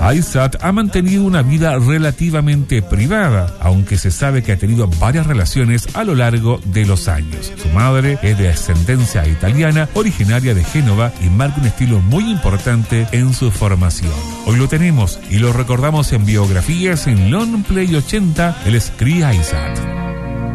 Aysat ha mantenido una vida relativamente privada, aunque se sabe que ha tenido varias relaciones a lo largo de los años. Su madre es de ascendencia italiana, originaria de Génova, y marca un estilo muy importante en su formación. Hoy lo tenemos y lo recordamos en biografías en Long Play 80, el Scree Aysat.